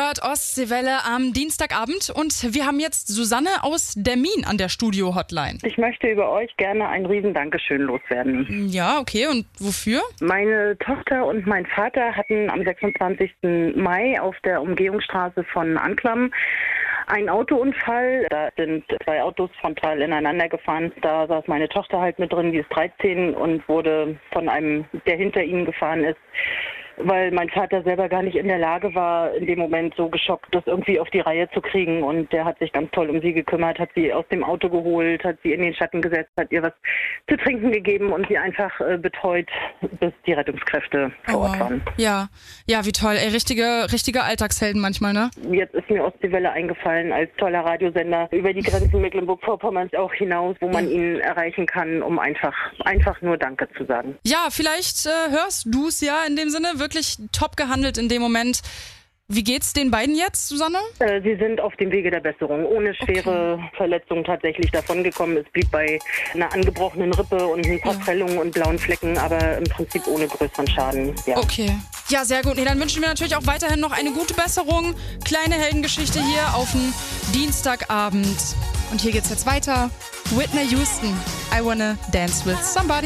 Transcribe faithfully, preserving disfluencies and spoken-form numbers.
hört Ostseewelle am Dienstagabend und wir haben jetzt Susanne aus Demmin an der Studio-Hotline. Ich möchte über euch gerne ein Riesen-Dankeschön loswerden. Ja, okay. Und wofür? Meine Tochter und mein Vater hatten am sechsundzwanzigsten Mai auf der Umgehungsstraße von Anklam einen Autounfall. Da sind zwei Autos frontal ineinander gefahren. Da saß meine Tochter halt mit drin, die ist dreizehn und wurde von einem, der hinter ihnen gefahren ist, weil mein Vater selber gar nicht in der Lage war, in dem Moment so geschockt, das irgendwie auf die Reihe zu kriegen. Und der hat sich ganz toll um sie gekümmert, hat sie aus dem Auto geholt, hat sie in den Schatten gesetzt, hat ihr was zu trinken gegeben und sie einfach äh, betreut, bis die Rettungskräfte vor Ort waren. Ja, ja, wie toll. Ey, richtige, richtige Alltagshelden manchmal, ne? Jetzt ist mir Ostseewelle eingefallen als toller Radiosender über die Grenzen Mecklenburg-Vorpommerns auch hinaus, wo man ihn erreichen kann, um einfach, einfach nur Danke zu sagen. Ja, vielleicht äh, hörst du es ja in dem Sinne wirklich top gehandelt in dem Moment. Wie geht's den beiden jetzt, Susanne? Äh, sie sind auf dem Wege der Besserung, ohne schwere okay. Verletzungen tatsächlich davongekommen. Es blieb bei einer angebrochenen Rippe und ein paar ja. Prellungen und blauen Flecken, aber im Prinzip ohne größeren Schaden. Ja. Okay. Ja, sehr gut. Nee, dann wünschen wir natürlich auch weiterhin noch eine gute Besserung. Kleine Heldengeschichte hier auf den Dienstagabend. Und hier geht's jetzt weiter. Whitney Houston, I Wanna Dance With Somebody.